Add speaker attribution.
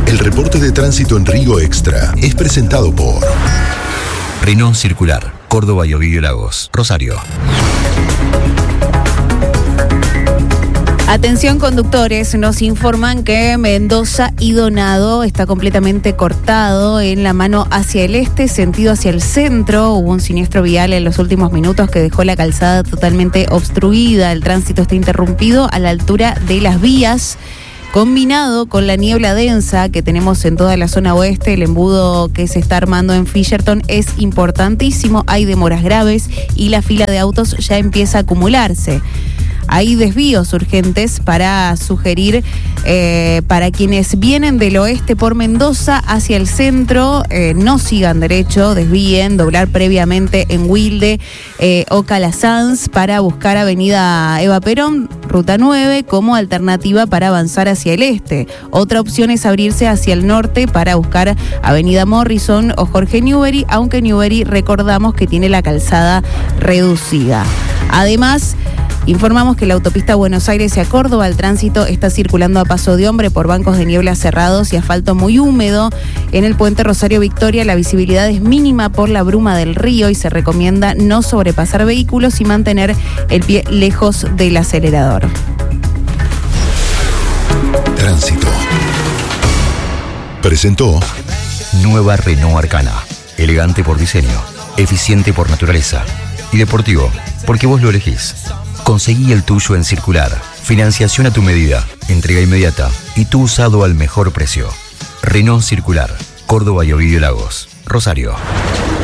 Speaker 1: El reporte de tránsito en Río Extra es presentado por
Speaker 2: Renault Circular, Córdoba y Ovidio Lagos, Rosario.
Speaker 3: Atención conductores, nos informan que Mendoza y Donado está completamente cortado en la mano hacia el este, sentido hacia el centro. Hubo un siniestro vial en los últimos minutos que dejó la calzada totalmente obstruida. El tránsito está interrumpido a la altura de las vías. Combinado con la niebla densa que tenemos en toda la zona oeste, el embudo que se está armando en Fisherton es importantísimo. Hay demoras graves y la fila de autos ya empieza a acumularse. Hay desvíos urgentes para sugerir para quienes vienen del oeste por Mendoza hacia el centro, no sigan derecho, desvíen, doblar previamente en Wilde o Calasanz para buscar avenida Eva Perón, ruta 9, como alternativa para avanzar hacia el este. Otra opción es abrirse hacia el norte para buscar avenida Morrison o Jorge Newbery, aunque Newbery recordamos que tiene la calzada reducida. Además, informamos que la autopista Buenos Aires a Córdoba, el tránsito está circulando a paso de hombre por bancos de niebla cerrados y asfalto muy húmedo. En el puente Rosario Victoria la visibilidad es mínima por la bruma del río y se recomienda no sobrepasar vehículos y mantener el pie lejos del acelerador.
Speaker 1: Tránsito. Presentó
Speaker 2: Nueva Renault Arcana. Elegante por diseño, eficiente por naturaleza y deportivo porque vos lo elegís. Conseguí el tuyo en Circular. Financiación a tu medida, entrega inmediata y tu usado al mejor precio. Renault Circular, Córdoba y Ovidio Lagos, Rosario.